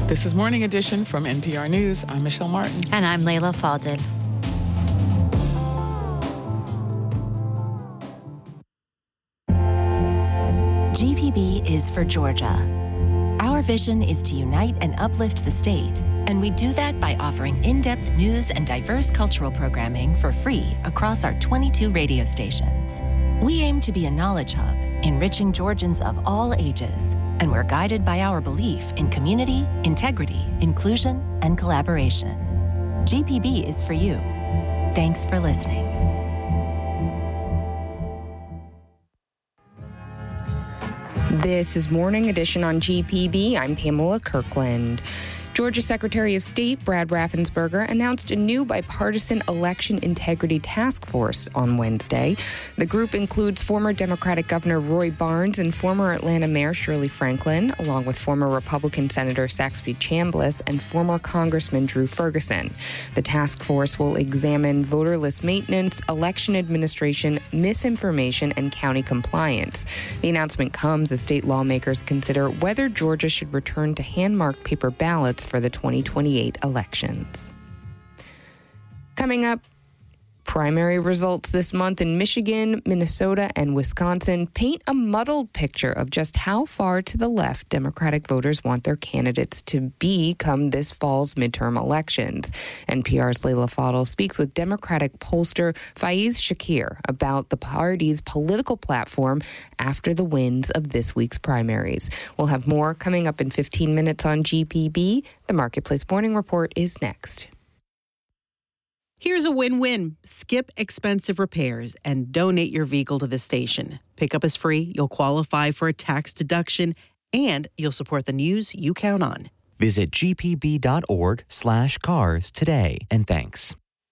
This is Morning Edition from NPR News. I'm Michelle Martin. And I'm Layla Falded. GPB is for Georgia. Our vision is to unite and uplift the state, and we do that by offering in-depth news and diverse cultural programming for free across our 22 radio stations. We aim to be a knowledge hub, enriching Georgians of all ages, and we're guided by our belief in community, integrity, inclusion, and collaboration. GPB is for you. Thanks for listening. This is Morning Edition on GPB. I'm Pamela Kirkland. Georgia Secretary of State Brad Raffensperger announced a new bipartisan election integrity task force on Wednesday. The group includes former Democratic Governor Roy Barnes and former Atlanta Mayor Shirley Franklin, along with former Republican Senator Saxby Chambliss and former Congressman Drew Ferguson. The task force will examine voter list maintenance, election administration, misinformation, and county compliance. The announcement comes as state lawmakers consider whether Georgia should return to hand-marked paper ballots for the 2028 elections. Coming up, primary results this month in Michigan, Minnesota, and Wisconsin paint a muddled picture of just how far to the left Democratic voters want their candidates to be come this fall's midterm elections. NPR's Layla Fadel speaks with Democratic pollster Faiz Shakir about the party's political platform after the wins of this week's primaries. We'll have more coming up in 15 minutes on GPB. The Marketplace Morning Report is next. Here's a win-win. Skip expensive repairs and donate your vehicle to the station. Pickup is free, you'll qualify for a tax deduction, and you'll support the news you count on. Visit gpb.org/cars today, and thanks.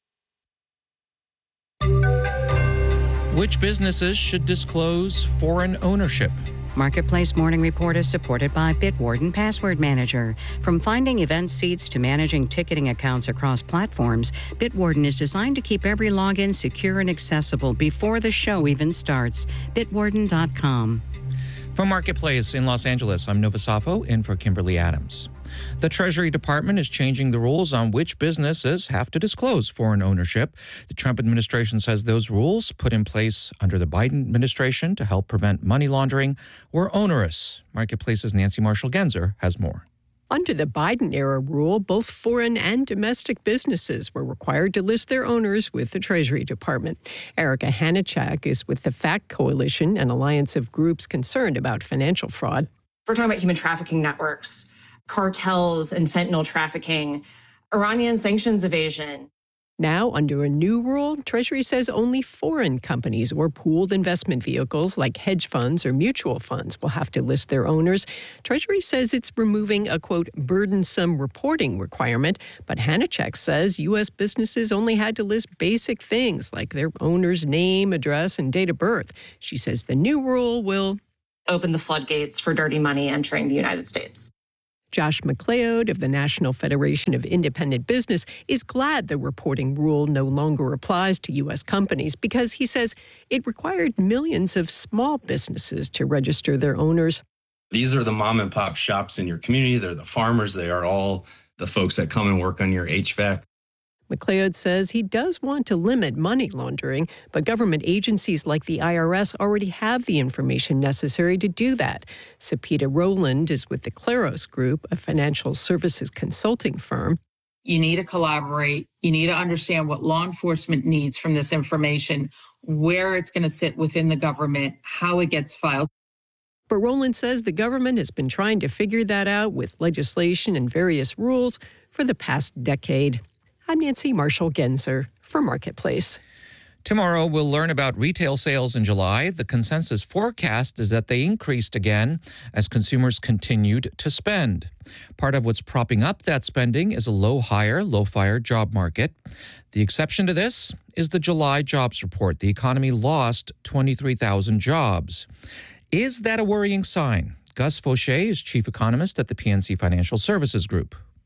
Which businesses should disclose foreign ownership? Marketplace Morning Report is supported by Bitwarden Password Manager. From finding event seats to managing ticketing accounts across platforms, Bitwarden is designed to keep every login secure and accessible before the show even starts. Bitwarden.com. From Marketplace in Los Angeles, I'm Nova Safo, in for Kimberly Adams. The Treasury Department is changing the rules on which businesses have to disclose foreign ownership. The Trump administration says those rules, put in place under the Biden administration to help prevent money laundering, were onerous. Marketplace's Nancy Marshall-Genzer has more. Under the Biden-era rule, both foreign and domestic businesses were required to list their owners with the Treasury Department. Erica Hanachak is with the FACT Coalition, an alliance of groups concerned about financial fraud. We're talking about human trafficking networks, cartels and fentanyl trafficking, Iranian sanctions evasion. Now, under a new rule, Treasury says only foreign companies or pooled investment vehicles like hedge funds or mutual funds will have to list their owners. Treasury says it's removing a, quote, burdensome reporting requirement, but Hanachek says U.S. businesses only had to list basic things like their owner's name, address, and date of birth. She says the new rule will open the floodgates for dirty money entering the United States. Josh McLeod of the National Federation of Independent Business is glad the reporting rule no longer applies to U.S. companies because he says it required millions of small businesses to register their owners. These are the mom and pop shops in your community. They're the farmers. They are all the folks that come and work on your HVAC. McLeod says he does want to limit money laundering, but government agencies like the IRS already have the information necessary to do that. Sapita Rowland is with the Claros Group, a financial services consulting firm. You need to collaborate. You need to understand what law enforcement needs from this information, where it's going to sit within the government, how it gets filed. But Rowland says the government has been trying to figure that out with legislation and various rules for the past decade. I'm Nancy Marshall-Genzer for Marketplace. Tomorrow, we'll learn about retail sales in July. The consensus forecast is that they increased again as consumers continued to spend. Part of what's propping up that spending is a low-hire, low-fire job market. The exception to this is the July jobs report. The economy lost 23,000 jobs. Is that a worrying sign? Gus Fauché is chief economist at the PNC Financial Services Group.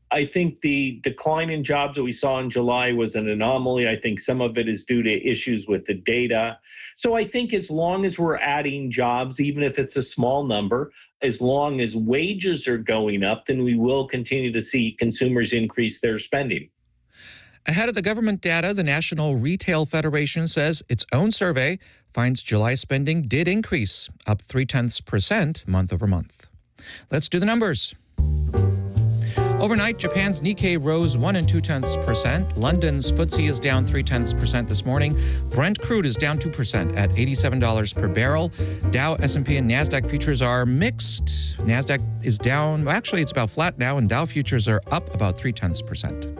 I think the decline in jobs that we saw in July was an anomaly. I think some of it is due to issues with the data. So I think as long as we're adding jobs, even if it's a small number, as long as wages are going up, then we will continue to see consumers increase their spending. Ahead of the government data, the National Retail Federation says its own survey finds July spending did increase, up 0.3% month over month. Let's do the numbers. Overnight, Japan's Nikkei rose 1 2/10%. London's FTSE is down 0.3% this morning. Brent crude is down 2% at $87 per barrel. Dow, S&P, and NASDAQ futures are mixed. NASDAQ is down. Actually, it's about flat now, and Dow futures are up about 0.3%.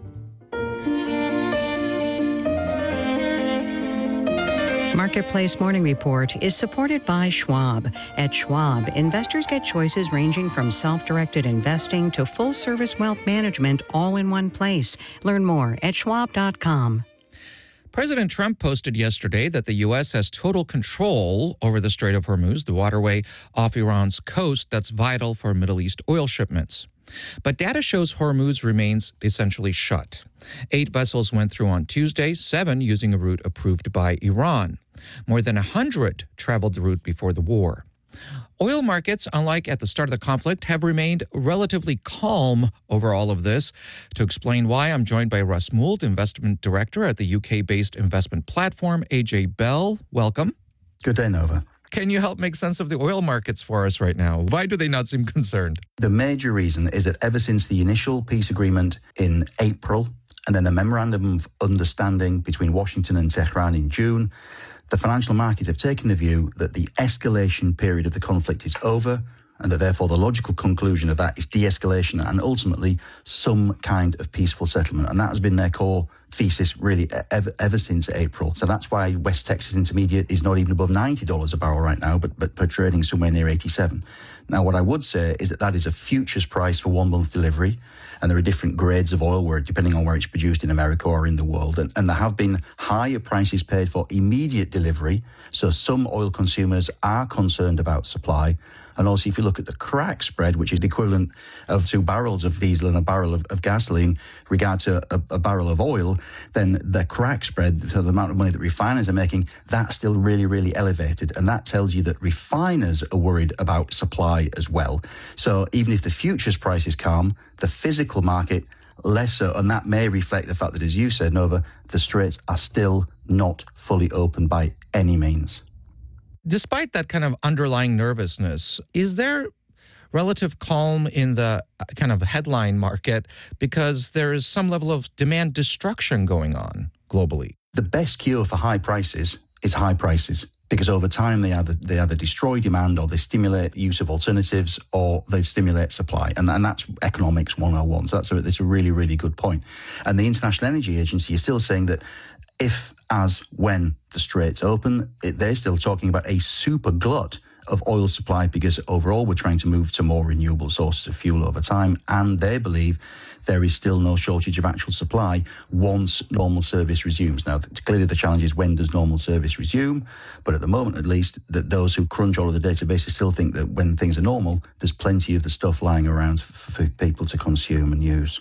Marketplace Morning Report is supported by Schwab. At Schwab, investors get choices ranging from self-directed investing to full-service wealth management all in one place. Learn more at schwab.com. President Trump posted yesterday that the U.S. has total control over the Strait of Hormuz, the waterway off Iran's coast that's vital for Middle East oil shipments. But data shows Hormuz remains essentially shut. 8 vessels went through on Tuesday, 7 using a route approved by Iran. More than 100 traveled the route before the war. Oil markets, unlike at the start of the conflict, have remained relatively calm over all of this. To explain why, I'm joined by Russ Mould, investment director at the UK-based investment platform AJ Bell. Welcome. Good day, Nova. Can you help make sense of the oil markets for us right now? Why do they not seem concerned? The major reason is that ever since the initial peace agreement in April and then the memorandum of understanding between Washington and Tehran in June, the financial markets have taken the view that the escalation period of the conflict is over and that therefore the logical conclusion of that is de-escalation and ultimately some kind of peaceful settlement. And that has been their core thesis really ever since April. So that's why West Texas Intermediate is not even above $90 a barrel right now, but trading somewhere near 87. Now, what I would say is that that is a futures price for 1 month delivery. And there are different grades of oil where, depending on where it's produced in America or in the world. And there have been higher prices paid for immediate delivery. So some oil consumers are concerned about supply. And also, if you look at the crack spread, which is the equivalent of 2 barrels of diesel and a barrel of gasoline, regard to a barrel of oil, then the crack spread, so the amount of money that refiners are making, that's still really, really elevated. And that tells you that refiners are worried about supply as well. So even if the futures price is calm, the physical market less so. And that may reflect the fact that, as you said, Nova, the straits are still not fully open by any means. Despite that kind of underlying nervousness, is there relative calm in the kind of headline market because there is some level of demand destruction going on globally? The best cure for high prices is high prices because over time they either destroy demand or they stimulate use of alternatives or they stimulate supply. And that's economics 101. So that's a really, really good point. And the International Energy Agency is still saying that when the straits open, they're still talking about a super glut of oil supply because overall we're trying to move to more renewable sources of fuel over time. And they believe there is still no shortage of actual supply once normal service resumes. Now, clearly the challenge is when does normal service resume? But at the moment, at least, that those who crunch all of the databases still think that when things are normal, there's plenty of the stuff lying around for people to consume and use.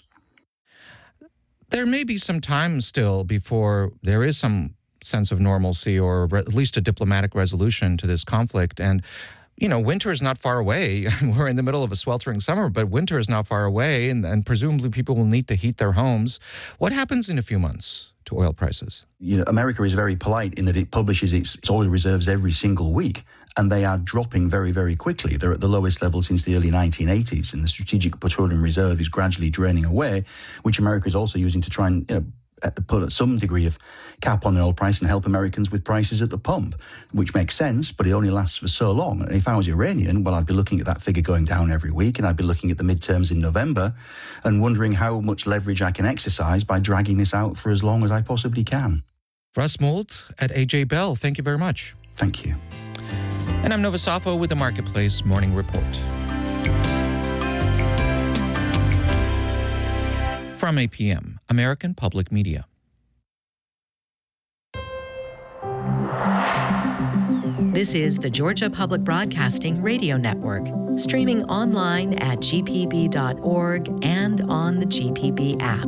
There may be some time still before there is some sense of normalcy or at least a diplomatic resolution to this conflict. And, you know, winter is not far away. We're in the middle of a sweltering summer, but winter is not far away. And presumably people will need to heat their homes. What happens in a few months to oil prices? You know, America is very polite in that it publishes its oil reserves every single week. And they are dropping very, very quickly. They're at the lowest level since the early 1980s, and the Strategic Petroleum Reserve is gradually draining away, which America is also using to try and put some degree of cap on the oil price and help Americans with prices at the pump, which makes sense, but it only lasts for so long. And if I was Iranian, well, I'd be looking at that figure going down every week, and I'd be looking at the midterms in November and wondering how much leverage I can exercise by dragging this out for as long as I possibly can. Russ Mould at AJ Bell, thank you very much. Thank you. And I'm Nova Safo with the Marketplace Morning Report. From APM, American Public Media. This is the Georgia Public Broadcasting Radio Network. streaming online at gpb.org and on the GPB app.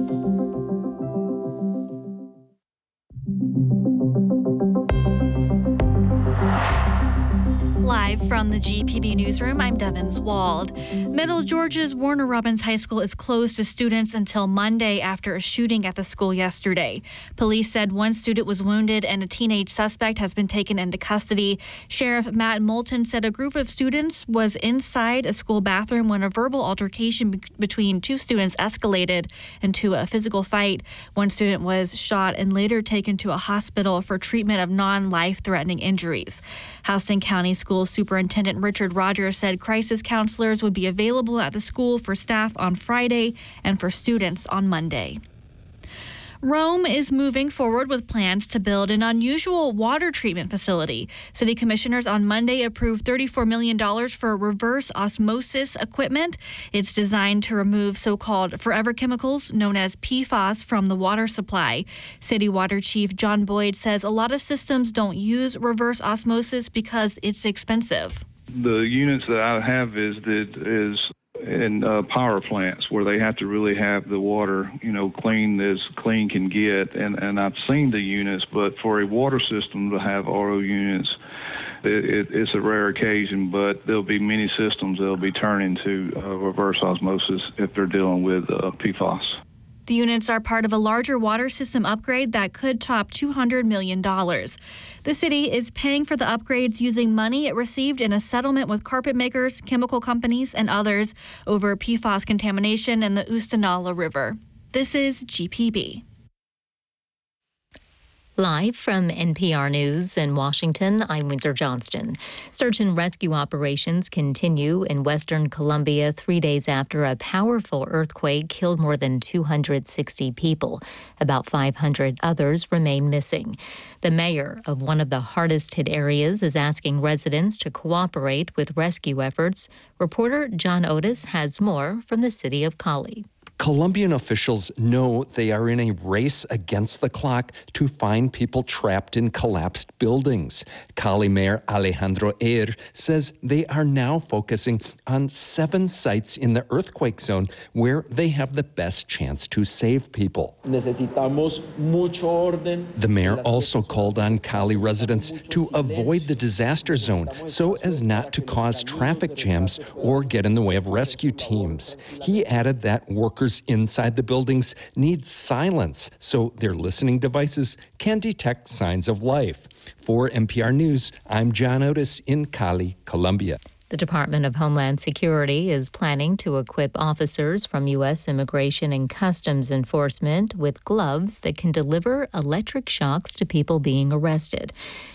Live from the GPB newsroom, I'm Devins Wald. Middle Georgia's Warner Robins High School is closed to students until Monday after a shooting at the school yesterday. Police said one student was wounded and a teenage suspect has been taken into custody. Sheriff Matt Moulton said a group of students was inside a school bathroom when a verbal altercation between two students escalated into a physical fight. One student was shot and later taken to a hospital for treatment of non-life-threatening injuries. Houston County School Superintendent Richard Rogers said crisis counselors would be available at the school for staff on Friday and for students on Monday. Rome is moving forward with plans to build an unusual water treatment facility. City commissioners on Monday approved $34 million for reverse osmosis equipment. It's designed to remove so-called forever chemicals known as PFAS from the water supply. City Water Chief John Boyd says a lot of systems don't use reverse osmosis because it's expensive. The units that I have is in power plants where they have to really have the water, clean as clean can get. And I've seen the units, but for a water system to have RO units, it's a rare occasion, but there'll be many systems that'll be turning to reverse osmosis if they're dealing with PFAS. The units are part of a larger water system upgrade that could top $200 million. The city is paying for the upgrades using money it received in a settlement with carpet makers, chemical companies, and others over PFAS contamination in the Oostanala River. This is GPB. Live from NPR News in Washington, I'm Windsor Johnston. Search and rescue operations continue in western Colombia 3 days after a powerful earthquake killed more than 260 people. About 500 others remain missing. The mayor of one of the hardest hit areas is asking residents to cooperate with rescue efforts. Reporter John Otis has more from the city of Cali. Colombian officials know they are in a race against the clock to find people trapped in collapsed buildings. Cali Mayor Alejandro Eir says they are now focusing on 7 sites in the earthquake zone where they have the best chance to save people. Necesitamos mucho orden. The mayor also called on Cali residents to avoid the disaster zone so as not to cause traffic jams or get in the way of rescue teams. He added that workers inside the buildings need silence so their listening devices can detect signs of life. For NPR News, I'm John Otis in Cali, Colombia. The Department of Homeland Security is planning to equip officers from U.S. Immigration and Customs Enforcement with gloves that can deliver electric shocks to people being arrested.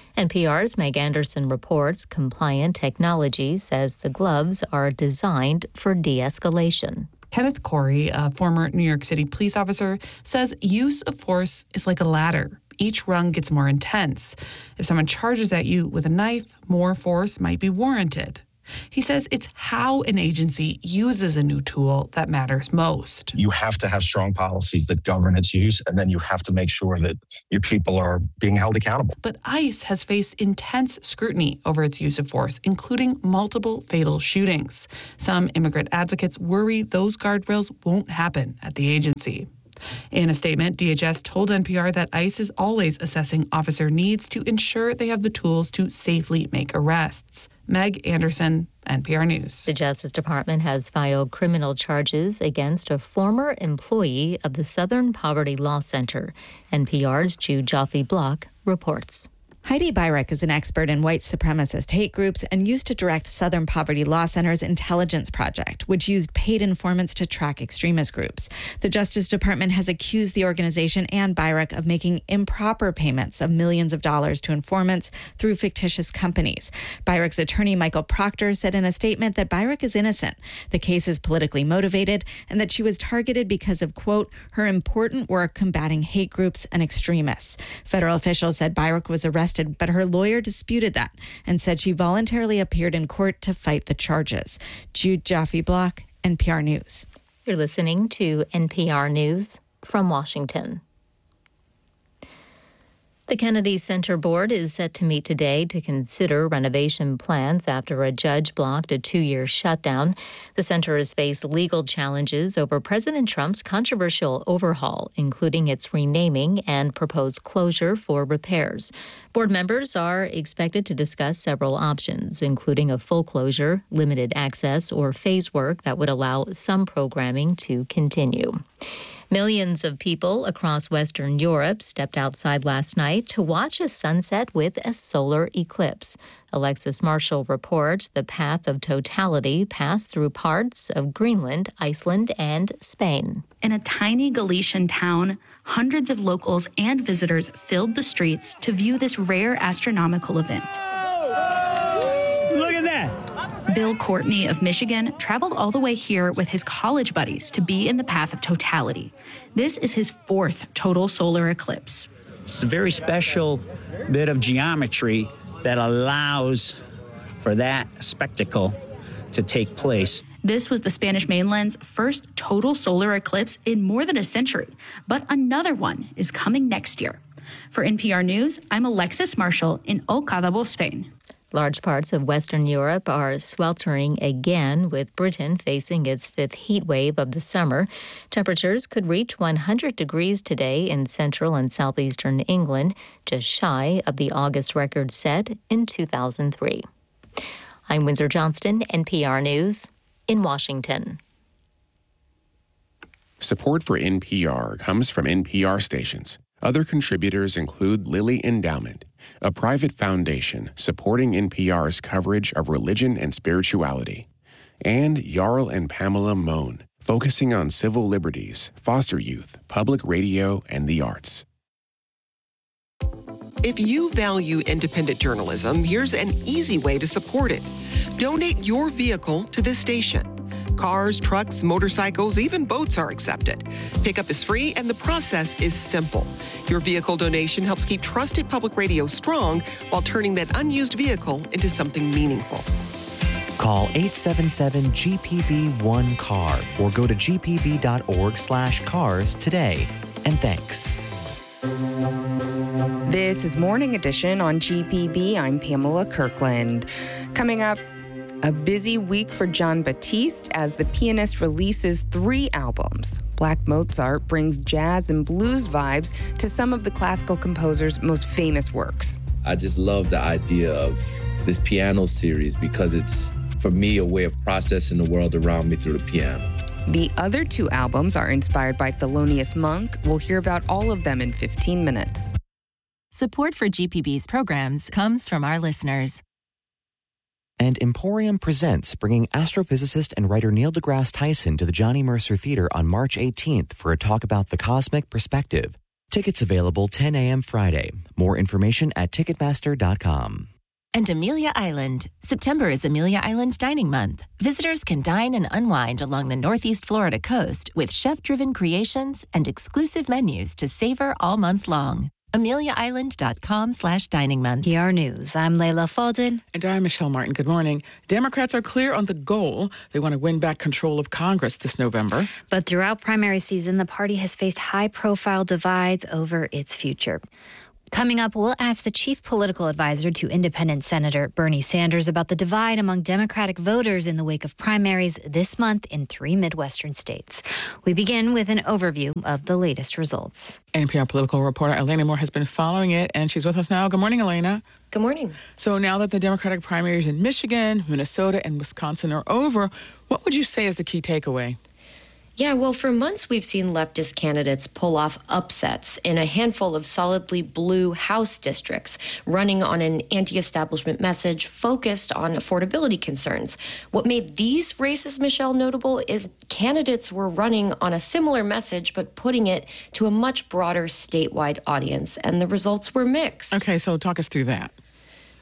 NPR's Meg Anderson reports Compliant Technology says the gloves are designed for de-escalation. Kenneth Corey, a former New York City police officer, says use of force is like a ladder. Each rung gets more intense. If someone charges at you with a knife, more force might be warranted. He says it's how an agency uses a new tool that matters most. You have to have strong policies that govern its use, and then you have to make sure that your people are being held accountable. But ICE has faced intense scrutiny over its use of force, including multiple fatal shootings. Some immigrant advocates worry those guardrails won't happen at the agency. In a statement, DHS told NPR that ICE is always assessing officer needs to ensure they have the tools to safely make arrests. Meg Anderson, NPR News. The Justice Department has filed criminal charges against a former employee of the Southern Poverty Law Center. NPR's Jude Joffe-Block reports. Heidi Byrek is an expert in white supremacist hate groups and used to direct Southern Poverty Law Center's intelligence project, which used paid informants to track extremist groups. The Justice Department has accused the organization and Byrek of making improper payments of millions of dollars to informants through fictitious companies. Byrek's attorney, Michael Proctor, said in a statement that Byrek is innocent. The case is politically motivated and that she was targeted because of, quote, her important work combating hate groups and extremists. Federal officials said Byrek was arrested, but her lawyer disputed that and said she voluntarily appeared in court to fight the charges. Jude Joffe-Block, NPR News. You're listening to NPR News from Washington. The Kennedy Center Board is set to meet today to consider renovation plans after a judge blocked a 2-year shutdown. The center has faced legal challenges over President Trump's controversial overhaul, including its renaming and proposed closure for repairs. Board members are expected to discuss several options, including a full closure, limited access, or phase work that would allow some programming to continue. Millions of people across Western Europe stepped outside last night to watch a sunset with a solar eclipse. Alexis Marshall reports the path of totality passed through parts of Greenland, Iceland, and Spain. In a tiny Galician town, hundreds of locals and visitors filled the streets to view this rare astronomical event. Look at that! Bill Courtney of Michigan traveled all the way here with his college buddies to be in the path of totality. This is his 4th total solar eclipse. It's a very special bit of geometry that allows for that spectacle to take place. This was the Spanish mainland's first total solar eclipse in more than a century, but another one is coming next year. For NPR News, I'm Alexis Marshall in El Cabo, Spain. Large parts of Western Europe are sweltering again, with Britain facing its 5th heat wave of the summer. Temperatures could reach 100 degrees today in central and southeastern England, just shy of the August record set in 2003. I'm Windsor Johnston, NPR News, in Washington. Support for NPR comes from NPR stations. Other contributors include Lilly Endowment, a private foundation supporting NPR's coverage of religion and spirituality, and Jarl and Pamela Mohn, focusing on civil liberties, foster youth, public radio, and the arts. If you value independent journalism, here's an easy way to support it. Donate your vehicle to this station. Cars, trucks, motorcycles, even boats are accepted. Pickup is free and the process is simple. Your vehicle donation helps keep trusted public radio strong while turning that unused vehicle into something meaningful. Call 877-GPB-1-CAR or go to gpb.org/cars today. And thanks. This is Morning Edition on GPB. I'm Pamela Kirkland. Coming up, a busy week for Jon Batiste as the pianist releases 3 albums. Black Mozart brings jazz and blues vibes to some of the classical composer's most famous works. I just love the idea of this piano series because it's, for me, a way of processing the world around me through the piano. The other 2 albums are inspired by Thelonious Monk. We'll hear about all of them in 15 minutes. Support for GPB's programs comes from our listeners. And Emporium presents bringing astrophysicist and writer Neil deGrasse Tyson to the Johnny Mercer Theater on March 18th for a talk about the cosmic perspective. Tickets available 10 a.m. Friday. More information at Ticketmaster.com. And Amelia Island. September is Amelia Island Dining Month. Visitors can dine and unwind along the Northeast Florida coast with chef-driven creations and exclusive menus to savor all month long. AmeliaIsland.com/dining month. PR News. I'm Layla Faldin. And I'm Michelle Martin. Good morning. Democrats are clear on the goal. They want to win back control of Congress this November. But throughout primary season, the party has faced high-profile divides over its future. Coming up, we'll ask the chief political advisor to independent Senator Bernie Sanders about the divide among Democratic voters in the wake of primaries this month in 3 Midwestern states. We begin with an overview of the latest results. NPR political reporter Elena Moore has been following it, and she's with us now. Good morning, Elena. Good morning. So now that the Democratic primaries in Michigan, Minnesota, and Wisconsin are over, what would you say is the key takeaway? Yeah, well, for months we've seen leftist candidates pull off upsets in a handful of solidly blue House districts, running on an anti-establishment message focused on affordability concerns. What made these races, Michelle, notable is candidates were running on a similar message, but putting it to a much broader statewide audience, and the results were mixed. Okay, so talk us through that.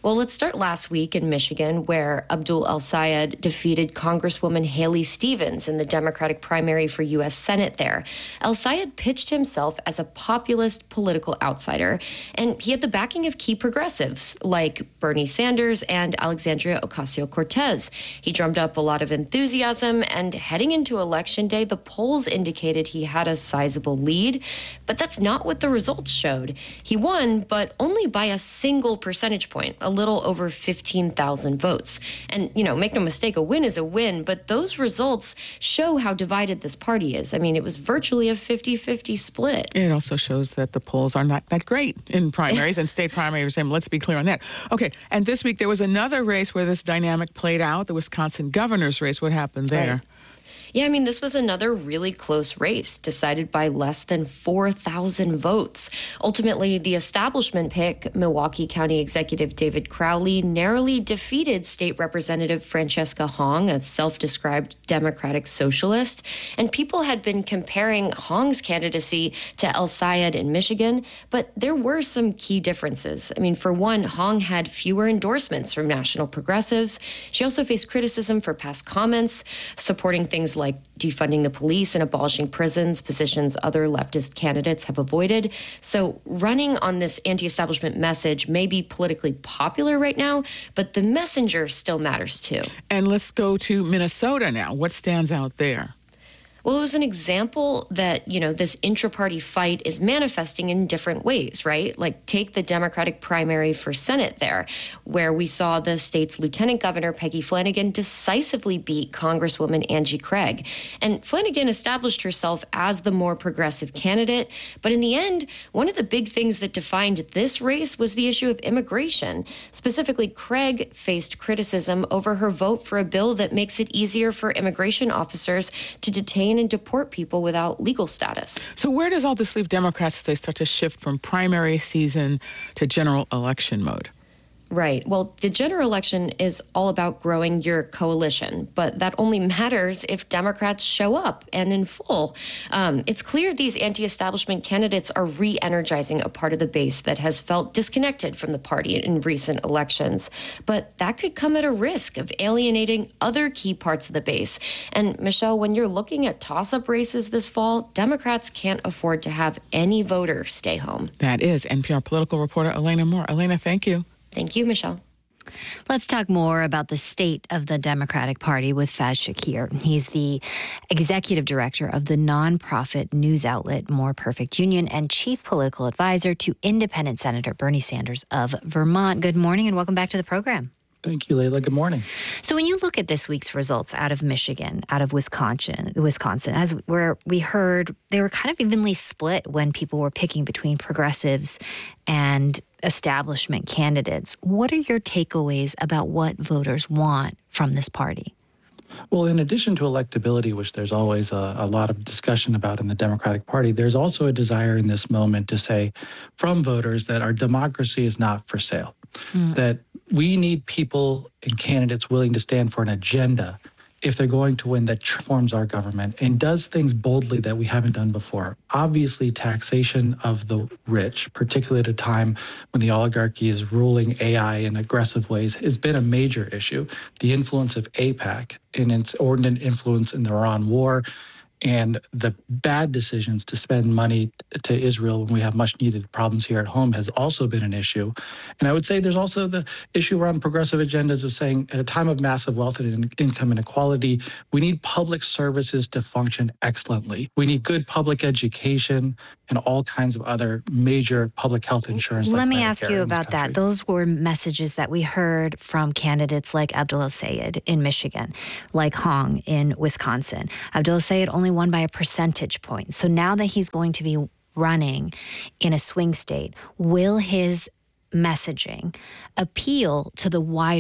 Well, let's start last week in Michigan, where Abdul El-Sayed defeated Congresswoman Haley Stevens in the Democratic primary for U.S. Senate there. El-Sayed pitched himself as a populist political outsider, and he had the backing of key progressives like Bernie Sanders and Alexandria Ocasio-Cortez. He drummed up a lot of enthusiasm, and heading into Election Day, the polls indicated he had a sizable lead, but that's not what the results showed. He won, but only by a single percentage point, a little over 15,000 votes. And, make no mistake, a win is a win, but those results show how divided this party is. I mean, it was virtually a 50-50 split. It also shows that the polls are not that great in primaries and state primaries, and let's be clear on that. Okay, and this week there was another race where this dynamic played out, the Wisconsin governor's race. What happened there? Right. Yeah, this was another really close race decided by less than 4,000 votes. Ultimately, the establishment pick, Milwaukee County Executive David Crowley, narrowly defeated State Representative Francesca Hong, a self-described Democratic socialist. And people had been comparing Hong's candidacy to El-Sayed in Michigan, but there were some key differences. For one, Hong had fewer endorsements from national progressives. She also faced criticism for past comments, supporting things like defunding the police and abolishing prisons, positions other leftist candidates have avoided. So running on this anti-establishment message may be politically popular right now, but the messenger still matters too. And let's go to Minnesota now. What stands out there? Well, it was an example that, this intra-party fight is manifesting in different ways, right? Like take the Democratic primary for Senate there, where we saw the state's Lieutenant Governor Peggy Flanagan decisively beat Congresswoman Angie Craig. And Flanagan established herself as the more progressive candidate. But in the end, one of the big things that defined this race was the issue of immigration. Specifically, Craig faced criticism over her vote for a bill that makes it easier for immigration officers to detain and deport people without legal status. So where does all this leave Democrats as they start to shift from primary season to general election mode? Right. Well, the general election is all about growing your coalition, but that only matters if Democrats show up and in full. It's clear these anti-establishment candidates are re-energizing a part of the base that has felt disconnected from the party in recent elections. But that could come at a risk of alienating other key parts of the base. And Michelle, when you're looking at toss-up races this fall, Democrats can't afford to have any voter stay home. That is NPR political reporter Elena Moore. Elena, thank you. Thank you, Michelle. Let's talk more about the state of the Democratic Party with Faz Shakir. He's the executive director of the nonprofit news outlet More Perfect Union and chief political advisor to independent Senator Bernie Sanders of Vermont. Good morning and welcome back to the program. Thank you, Layla. Good morning. So when you look at this week's results out of Michigan, out of Wisconsin, as where we heard they were kind of evenly split when people were picking between progressives and establishment candidates. What are your takeaways about what voters want from this party? Well, in addition to electability, which there's always a lot of discussion about in the Democratic Party, there's also a desire in this moment to say from voters that our democracy is not for sale, that we need people and candidates willing to stand for an agenda if they're going to win that transforms our government and does things boldly that we haven't done before. Obviously, taxation of the rich, particularly at a time when the oligarchy is ruling AI in aggressive ways, has been a major issue. The influence of AIPAC and its inordinate influence in the Iran war and the bad decisions to spend money to Israel when we have much needed problems here at home has also been an issue. And I would say there's also the issue around progressive agendas of saying at a time of massive wealth and income inequality, we need public services to function excellently. We need good public education and all kinds of other major public health insurance. Let me ask you about that. Those were messages that we heard from candidates like Abdul El-Sayed in Michigan, like Hong in Wisconsin. Abdul El-Sayed only won by a percentage point. So now that he's going to be running in a swing state, will his messaging appeal to the wider